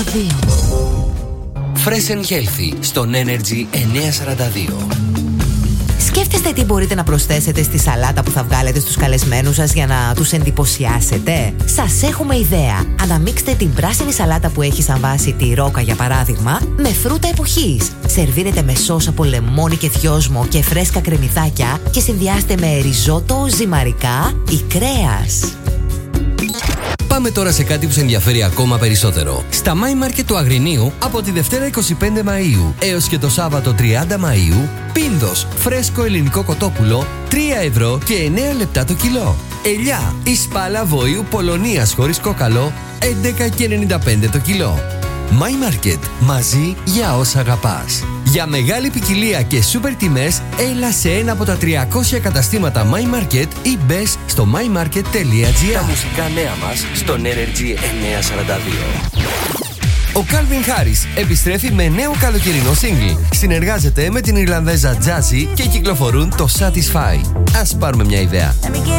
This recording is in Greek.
Fresh and Healthy στον Energy 942. Σκέφτεστε τι μπορείτε να προσθέσετε στη σαλάτα που θα βγάλετε στους καλεσμένους σας για να τους εντυπωσιάσετε? Σας έχουμε ιδέα. Αναμίξτε την πράσινη σαλάτα που έχει σαν βάση τη ρόκα, για παράδειγμα, με φρούτα εποχής. Σερβίρετε με σως από λεμόνι και δυόσμο και φρέσκα κρεμμυδάκια και συνδυάστε με ριζότο, ζυμαρικά ή κρέας. Πάμε τώρα σε κάτι που σε ενδιαφέρει ακόμα περισσότερο. Στα My Market του Αγρινίου, από τη Δευτέρα 25 Μαΐου έως και το Σάββατο 30 Μαΐου, πίνδος φρέσκο ελληνικό κοτόπουλο 3 ευρώ και 9 λεπτά το κιλό. Ελιά ή σπάλα βόηου Πολωνίας χωρίς κόκαλο 11 και 95 το κιλό. My Market. Μαζί για όσα αγαπάς. Για μεγάλη ποικιλία και σούπερ τιμές, έλα σε ένα από τα 300 καταστήματα My Market ή μπες στο mymarket.gr. Τα μουσικά νέα μας στον Energy 942. Ο Calvin Harris επιστρέφει με νέο καλοκαιρινό single. Συνεργάζεται με την Ιρλανδέζα Jazzy και κυκλοφορούν το Satisfy. Ας πάρουμε μια ιδέα.